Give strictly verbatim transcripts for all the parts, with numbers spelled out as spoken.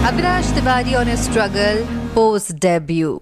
Avinash Tiwari on his struggle post-debut.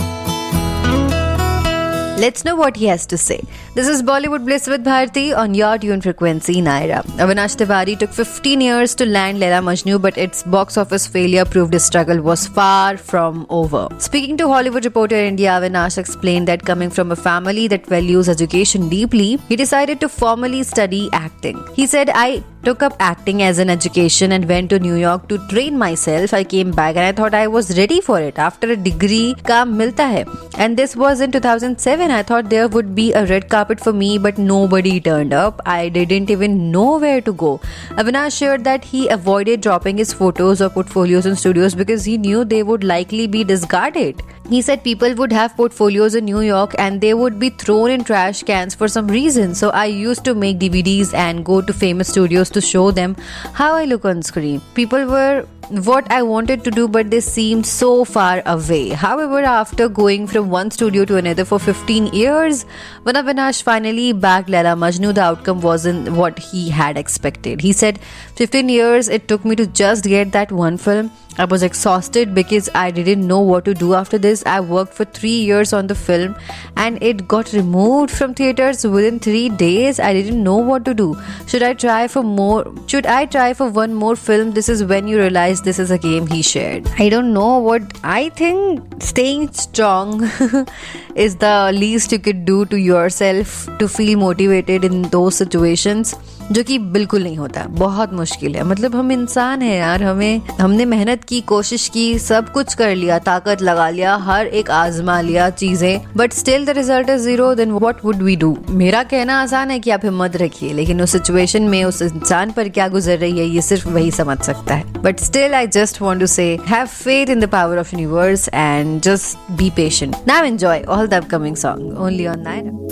Let's know what he has to say. This is Bollywood Bliss with Bharti on your tune frequency, Naira. Avinash Tiwari took fifteen years to land Laila Majnu, but its box office failure proved his struggle was far from over. Speaking to Hollywood Reporter India, Avinash explained that coming from a family that values education deeply, he decided to formally study acting. He said, I took up acting as an education and went to New York to train myself. I came back and I thought I was ready for it. After a degree, kaam milta hai. And this was in two thousand seven. I thought there would be a red carpet for me, but nobody turned up. I didn't even know where to go. Avinash shared that he avoided dropping his photos or portfolios in studios because he knew they would likely be discarded. He said people would have portfolios in New York and they would be thrown in trash cans for some reason. So I used to make D V Ds and go to famous studios to show them how I look on screen. People were what I wanted to do, but they seemed so far away. However, after going from one studio to another for fifteen years, when Avinash finally backed Laila Majnu, the outcome wasn't what he had expected. He said, fifteen years it took me to just get that one film. I was exhausted because I didn't know what to do after this. I worked for three years on the film and it got removed from theaters within three days. I didn't know what to do. Should I try for more? Should I try for one more film? This is when you realize this is a game, he shared. I don't know what I think. Staying strong is the least you could do to yourself to feel motivated in those situations. जो कि बिल्कुल नहीं होता, बहुत मुश्किल है. मतलब हम इंसान हैं यार, हमें हमने मेहनत की, कोशिश की, सब कुछ कर लिया, ताकत लगा लिया, हर एक आजमा लिया चीजें, but still the result is zero. Then what would we do? मेरा कहना आसान है कि आप हिम्मत रखिए, लेकिन उस सिचुएशन में उस इंसान पर क्या गुजर रही है ये सिर्फ वही समझ सकता है. But still I just want to से have faith in the power of universe and just be patient. Now enjoy all the upcoming song only on Naira.